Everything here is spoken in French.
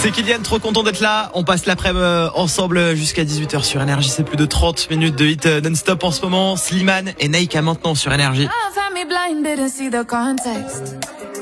C'est Kylian, trop content d'être là. On passe l'après-midi ensemble jusqu'à 18h sur Énergie. C'est plus de 30 minutes de hit non-stop en ce moment. Slimane et Naïka maintenant sur Énergie.